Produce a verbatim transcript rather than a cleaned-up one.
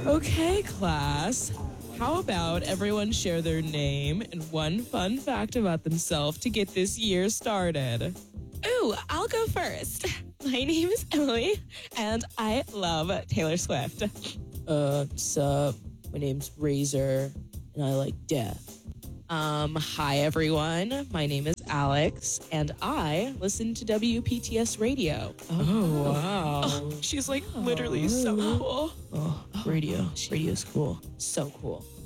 Okay, class. How about everyone share their name and one fun fact about themselves to get this year started? Ooh, I'll go first. My name is Emily, and I love Taylor Swift. Uh, sup? My name's Razor, and I like death. Um, hi everyone. My name is Alex, and I listen to W P T S Radio. Oh, wow. Oh, she's like literally so cool. Oh, radio. Radio's cool. So cool.